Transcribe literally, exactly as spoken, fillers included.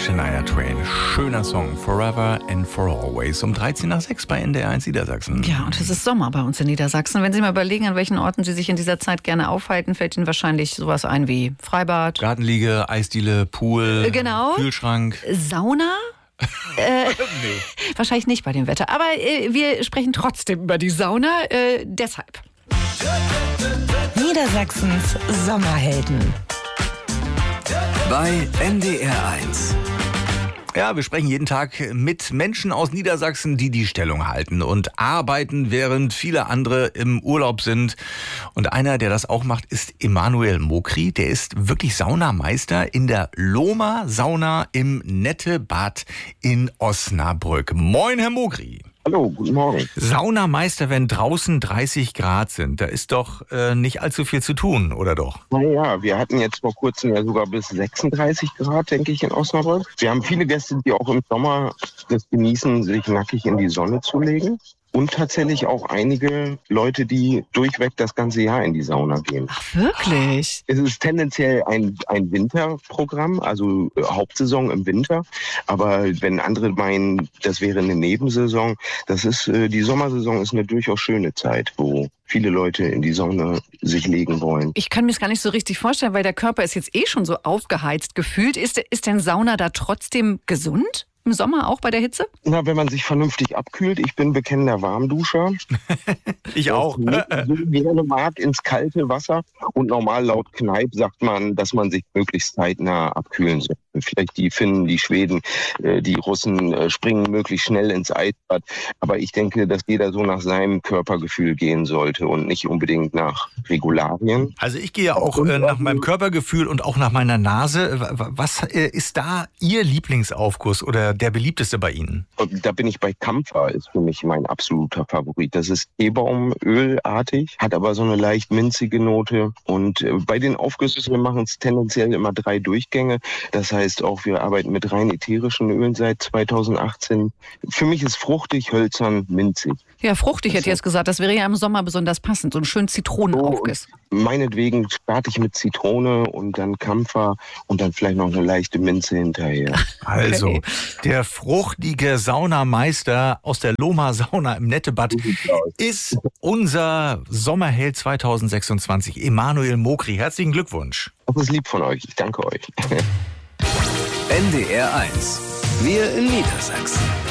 Shania Twain. Schöner Song. Forever and for always. Um dreizehn nach sechs bei N D R eins Niedersachsen. Ja, und es ist Sommer bei uns in Niedersachsen. Wenn Sie mal überlegen, an welchen Orten Sie sich in dieser Zeit gerne aufhalten, fällt Ihnen wahrscheinlich sowas ein wie Freibad, Gartenliege, Eisdiele, Pool, äh, genau. Kühlschrank. Sauna. äh, Nee. Wahrscheinlich nicht bei dem Wetter. Aber äh, wir sprechen trotzdem über die Sauna. Äh, deshalb. Niedersachsens Sommerhelden. Bei N D R eins. Ja, wir sprechen jeden Tag mit Menschen aus Niedersachsen, die die Stellung halten und arbeiten, während viele andere im Urlaub sind. Und einer, der das auch macht, ist Emanuel Mokri. Der ist wirklich Saunameister in der Lohmer Sauna im Nettebad in Osnabrück. Moin, Herr Mokri. Hallo, guten Morgen. Saunameister, wenn draußen dreißig Grad sind, da ist doch äh, nicht allzu viel zu tun, oder doch? Naja, wir hatten jetzt vor kurzem ja sogar bis sechsunddreißig Grad, denke ich, in Osnabrück. Wir haben viele Gäste, die auch im Sommer das genießen, sich nackig in die Sonne zu legen. Und tatsächlich auch einige Leute, die durchweg das ganze Jahr in die Sauna gehen. Ach, wirklich? Es ist tendenziell ein, ein Winterprogramm, also äh, Hauptsaison im Winter. Aber wenn andere meinen, das wäre eine Nebensaison, das ist, äh, die Sommersaison ist eine durchaus schöne Zeit, wo viele Leute in die Sauna sich legen wollen. Ich kann mir das gar nicht so richtig vorstellen, weil der Körper ist jetzt eh schon so aufgeheizt gefühlt. Ist, ist denn Sauna da trotzdem gesund? Im Sommer auch bei der Hitze? Na, wenn man sich vernünftig abkühlt. Ich bin bekennender Warmduscher. Ich auch. So gerne mag ins kalte Wasser. Und normal laut Kneipp sagt man, dass man sich möglichst zeitnah abkühlen soll. Vielleicht die Finnen, die Schweden, die Russen springen möglichst schnell ins Eisbad. Aber ich denke, dass jeder so nach seinem Körpergefühl gehen sollte und nicht unbedingt nach Regularien. Also ich gehe ja auch äh, nach meinem Körpergefühl und auch nach meiner Nase. Was äh, ist da Ihr Lieblingsaufguss oder der beliebteste bei Ihnen? Da bin ich bei Kampfer, ist für mich mein absoluter Favorit. Das ist Teebaumölartig, hat aber so eine leicht minzige Note. Und äh, bei den Aufgüssen, wir machen es tendenziell immer drei Durchgänge. Das heißt auch, wir arbeiten mit rein ätherischen Ölen seit zweitausendachtzehn. Für mich ist fruchtig, hölzern, minzig. Ja, fruchtig hätte ich jetzt gesagt. Das wäre ja im Sommer besonders passend. So einen schönen Zitronenaufguss. So, meinetwegen starte ich mit Zitrone und dann Kampfer und dann vielleicht noch eine leichte Minze hinterher. Also, Okay. Der fruchtige Saunameister aus der Lohmer Sauna im Nettebad ist unser Sommerheld zweitausendsechsundzwanzig, Emanuel Mokri. Herzlichen Glückwunsch. Das ist lieb von euch. Ich danke euch. N D R eins. Wir in Niedersachsen.